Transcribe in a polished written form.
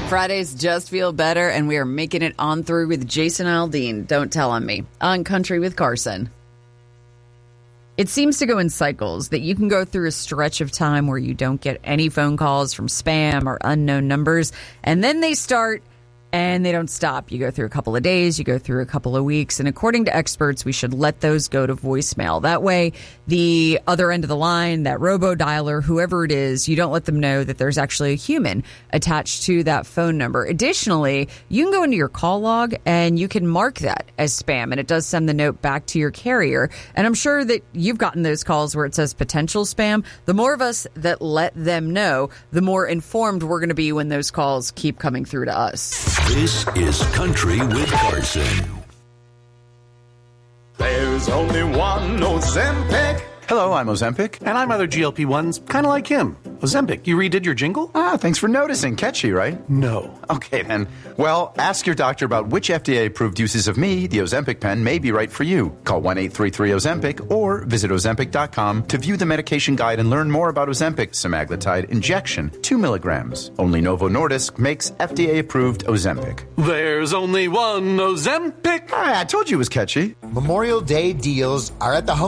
Fridays just feel better, and we are making it on through with Jason Aldean. Don't tell on me. On Country with Carson. It seems to go in cycles that you can go through a stretch of time where you don't get any phone calls from spam or unknown numbers, and then they start and they don't stop. You go through a couple of days, you go through a couple of weeks, and according to experts, we should let those go to voicemail. That way, the other end of the line, that robo-dialer, whoever it is, you don't let them know that there's actually a human attached to that phone number. Additionally, you can go into your call log and you can mark that as spam, and it does send the note back to your carrier. And I'm sure that you've gotten those calls where it says potential spam. The more of us that let them know, the more informed we're going to be when those calls keep coming through to us. This is Country with Carson. There's only one Ozempic. Hello, I'm Ozempic. And I'm other GLP-1s, kind of like him. Ozempic, you redid your jingle? Thanks for noticing. Catchy, right? No. Okay, then. Well, ask your doctor about which FDA-approved uses of me, the Ozempic pen, may be right for you. Call 1-833-OZEMPIC or visit Ozempic.com to view the medication guide and learn more about Ozempic semaglutide injection, 2 milligrams. Only Novo Nordisk makes FDA-approved Ozempic. There's only one Ozempic. I told you it was catchy. Memorial Day deals are at the Home